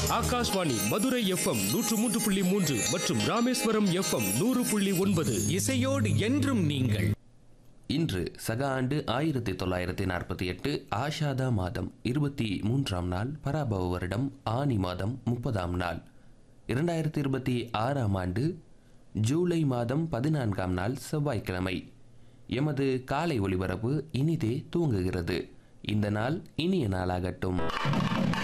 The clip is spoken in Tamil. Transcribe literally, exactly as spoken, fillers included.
ஆகாஷ்வாணி மதுரை எஃப்எம் நூற்று மூன்று புள்ளி மூன்று மற்றும் ராமேஸ்வரம் எஃப்எம் நூறு புள்ளி ஒன்பது. இசையோடு என்றும் நீங்கள். இன்று சக ஆண்டு ஆயிரத்தி தொள்ளாயிரத்தி நாற்பத்தி எட்டு ஆஷாதா மாதம் இருபத்தி மூன்றாம் நாள், பராபவ வருடம் ஆனி மாதம் முப்பதாம் நாள், இரண்டாயிரத்தி இருபத்தி ஆறாம் ஆண்டு ஜூலை மாதம் பதினான்காம் நாள் செவ்வாய்க்கிழமை. எமது காலை ஒளிபரப்பு இனிதே துவங்குகிறது. இந்த நாள் இனிய நாளாகட்டும்.